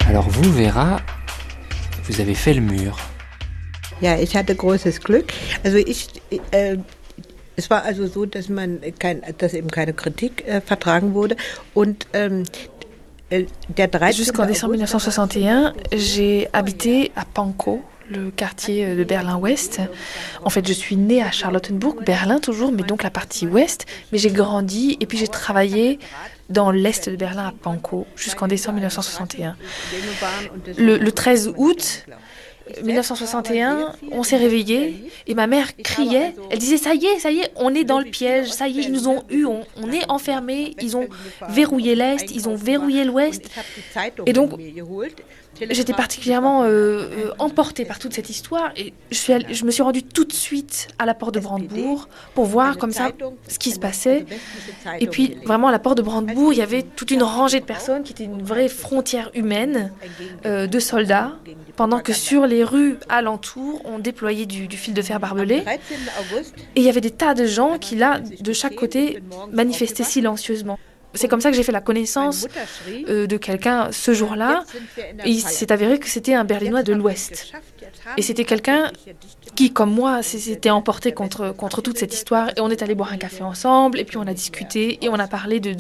Alors vous, Vera, vous avez fait le mur. Ja, ich hatte großes Glück. Also es war also so, dass eben keine Kritik vertragen wurde. Und der 13. Jusqu'en décembre 1961, j'ai habité à Pankow, le quartier de Berlin-Ouest. En fait, je suis née à Charlottenburg, Berlin toujours, mais donc la partie ouest. Mais j'ai grandi et puis j'ai travaillé dans l'est de Berlin à Pankow jusqu'en décembre 1961. Le 13 août 1961, on s'est réveillés et ma mère criait. Elle disait ça y est, on est dans le piège, ça y est, ils nous ont eu, on est enfermés, ils ont verrouillé l'Est, ils ont verrouillé l'Ouest. Et donc, j'étais particulièrement emportée par toute cette histoire et je me suis rendue tout de suite à la porte de Brandebourg pour voir comme ça ce qui se passait. Et puis vraiment à la porte de Brandebourg, il y avait toute une rangée de personnes qui étaient une vraie frontière humaine de soldats, pendant que sur les rues alentours, on déployait du fil de fer barbelé. Et il y avait des tas de gens qui, là, de chaque côté, manifestaient silencieusement. C'est comme ça que j'ai fait la connaissance de quelqu'un ce jour-là. Et il s'est avéré que c'était un Berlinois de l'Ouest. Et c'était quelqu'un qui, comme moi, s'était emporté contre toute cette histoire. Et on est allé boire un café ensemble, et puis on a discuté, et on a parlé de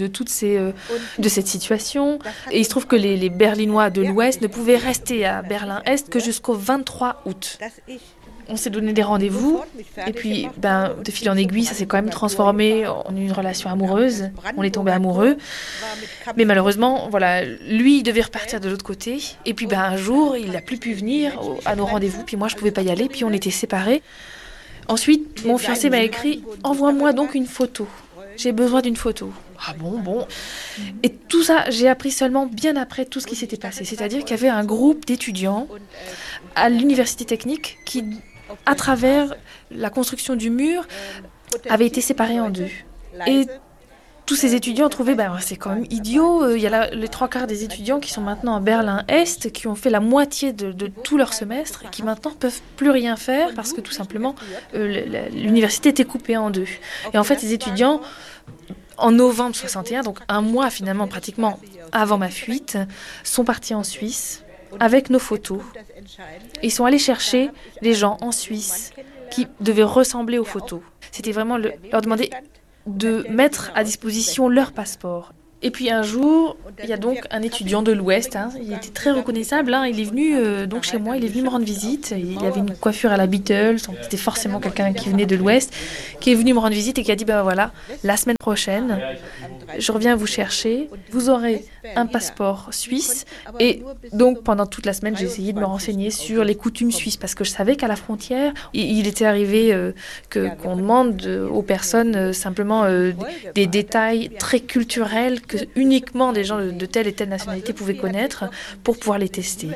cette situation. Et il se trouve que les Berlinois de l'Ouest ne pouvaient rester à Berlin-Est que jusqu'au 23 août. On s'est donné des rendez-vous, et puis de fil en aiguille, ça s'est quand même transformé en une relation amoureuse. On est tombés amoureux. Mais malheureusement, voilà, lui, il devait repartir de l'autre côté. Et puis un jour, il n'a plus pu venir à nos rendez-vous, puis moi, je ne pouvais pas y aller, puis on était séparés. Ensuite, mon fiancé m'a écrit « Envoie-moi donc une photo. J'ai besoin d'une photo. » Ah bon. Et tout ça, j'ai appris seulement bien après tout ce qui s'était passé. C'est-à-dire qu'il y avait un groupe d'étudiants à l'université technique qui, à travers la construction du mur, avait été séparés en deux. Et tous ces étudiants trouvaient, c'est quand même idiot. Il y a les 3/4 des étudiants qui sont maintenant à Berlin-Est, qui ont fait la moitié de tout leur semestre et qui maintenant ne peuvent plus rien faire parce que tout simplement, l'université était coupée en deux. Et en fait, ces étudiants, en novembre 61, donc un mois finalement pratiquement avant ma fuite, sont partis en Suisse avec nos photos. Ils sont allés chercher les gens en Suisse qui devaient ressembler aux photos. C'était vraiment leur demander de mettre à disposition leur passeport. Et puis un jour, il y a donc un étudiant de l'Ouest, il était très reconnaissable, il est venu donc chez moi, il est venu me rendre visite, il avait une coiffure à la Beatles, donc c'était forcément quelqu'un qui venait de l'Ouest, qui est venu me rendre visite et qui a dit voilà, la semaine prochaine, je reviens vous chercher, vous aurez un passeport suisse. Et donc pendant toute la semaine, j'ai essayé de me renseigner sur les coutumes suisses, parce que je savais qu'à la frontière, il était arrivé qu'on demande aux personnes simplement des détails très culturels que uniquement des gens de telle et telle nationalité pouvaient connaître pour pouvoir les tester.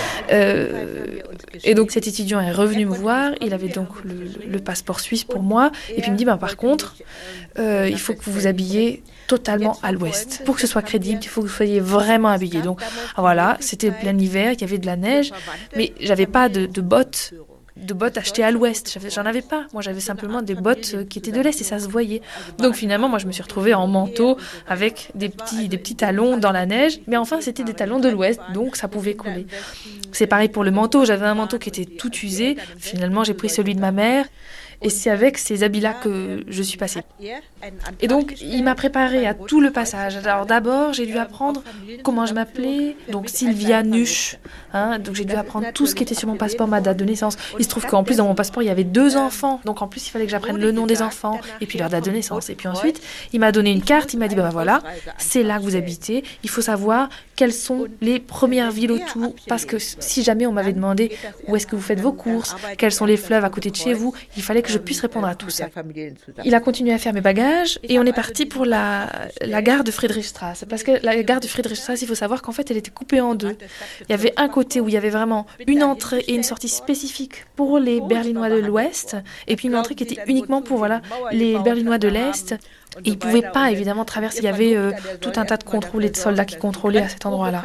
Et donc cet étudiant est revenu me voir, il avait donc le passeport suisse pour moi, et puis il me dit par contre, il faut que vous vous habillez totalement à l'ouest. Pour que ce soit crédible, il faut que vous soyez vraiment habillés. Donc voilà, c'était plein hiver, il y avait de la neige, mais j'avais pas de bottes achetées à l'ouest. J'en avais pas. Moi, j'avais simplement des bottes qui étaient de l'est et ça se voyait. Donc finalement, moi, je me suis retrouvée en manteau avec des petits talons dans la neige. Mais enfin, c'était des talons de l'ouest, donc ça pouvait coller. C'est pareil pour le manteau. J'avais un manteau qui était tout usé. Finalement, j'ai pris celui de ma mère. Et c'est avec ces habits-là que je suis passée. Et donc, il m'a préparé à tout le passage. Alors d'abord, j'ai dû apprendre comment je m'appelais, donc Sylvia Nusch. Donc j'ai dû apprendre tout ce qui était sur mon passeport, ma date de naissance. Il se trouve qu'en plus, dans mon passeport, il y avait 2 enfants. Donc en plus, il fallait que j'apprenne le nom des enfants et puis leur date de naissance. Et puis ensuite, il m'a donné une carte, il m'a dit, voilà, c'est là que vous habitez. Il faut savoir quelles sont les premières villes autour. Parce que si jamais on m'avait demandé où est-ce que vous faites vos courses, quels sont les fleuves à côté de chez vous, il fallait que je puisse répondre à tout ça. Il a continué à faire mes bagages et on est parti pour la gare de Friedrichstraße. Parce que la gare de Friedrichstraße, il faut savoir qu'en fait, elle était coupée en deux. Il y avait un côté où il y avait vraiment une entrée et une sortie spécifique pour les Berlinois de l'Ouest et puis une entrée qui était uniquement pour les Berlinois de l'Est. Et ils ne pouvaient pas évidemment traverser. Il y avait tout un tas de contrôles et de soldats qui contrôlaient à cet endroit-là.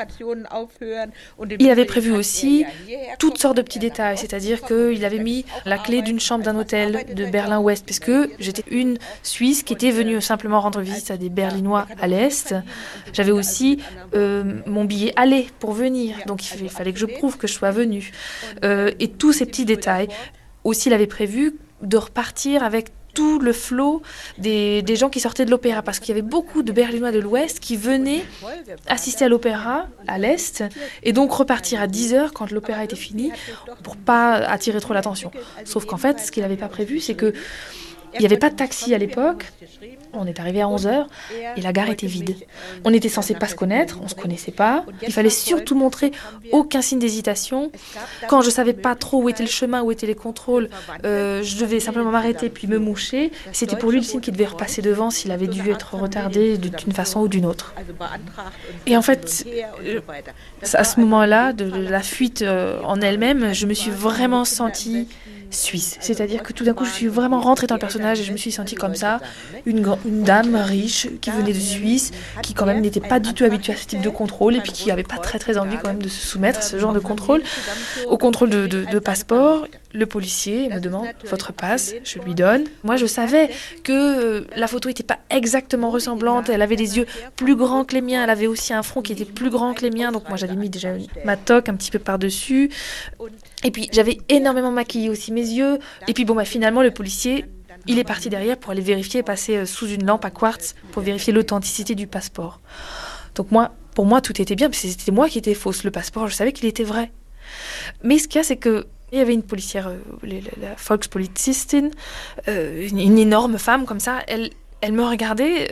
Il avait prévu aussi toutes sortes de petits détails, c'est-à-dire qu'il avait mis la clé d'une chambre d'un hôtel de Berlin-Ouest, parce que j'étais une Suisse qui était venue simplement rendre visite à des Berlinois à l'Est. J'avais aussi mon billet aller pour venir, donc il fallait que je prouve que je sois venue. Et tous ces petits détails. Aussi, il avait prévu de repartir avec tout le flot des gens qui sortaient de l'opéra, parce qu'il y avait beaucoup de Berlinois de l'Ouest qui venaient assister à l'opéra à l'Est, et donc repartir à 10h quand l'opéra était fini, pour pas attirer trop l'attention. Sauf qu'en fait, ce qu'il n'avait pas prévu, c'est que il n'y avait pas de taxi à l'époque. On est arrivé à 11h et la gare était vide. On était censé pas se connaître, on se connaissait pas. Il fallait surtout montrer aucun signe d'hésitation. Quand je savais pas trop où était le chemin, où étaient les contrôles, je devais simplement m'arrêter puis me moucher. C'était pour lui le signe qu'il devait repasser devant s'il avait dû être retardé d'une façon ou d'une autre. Et en fait, à ce moment-là, de la fuite en elle-même, je me suis vraiment sentie suisse. C'est-à-dire que tout d'un coup, je suis vraiment rentrée dans le personnage et je me suis sentie comme ça, une dame riche qui venait de Suisse, qui quand même n'était pas du tout habituée à ce type de contrôle et puis qui n'avait pas très envie quand même de se soumettre à ce genre de contrôle. Au contrôle de passeport, le policier me demande votre passe, je lui donne. Moi, je savais que la photo n'était pas exactement ressemblante, elle avait des yeux plus grands que les miens, elle avait aussi un front qui était plus grand que les miens, donc moi j'avais mis déjà ma toque un petit peu par-dessus. Et puis j'avais énormément maquillé aussi mes yeux. Et puis finalement le policier, il est parti derrière pour aller vérifier, passer sous une lampe à quartz pour vérifier l'authenticité du passeport. Donc pour moi tout était bien, parce que c'était moi qui étais fausse. Le passeport, je savais qu'il était vrai. Mais ce qu'il y a, c'est que il y avait une policière, la Volkspolizistin, une énorme femme comme ça. Elle me regardait.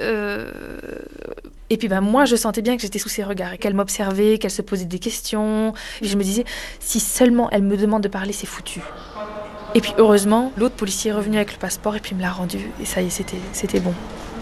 Et puis moi, je sentais bien que j'étais sous ses regards et qu'elle m'observait, qu'elle se posait des questions. Et je me disais, si seulement elle me demande de parler, c'est foutu. Et puis heureusement, l'autre policier est revenu avec le passeport et puis me l'a rendu. Et ça y est, c'était bon.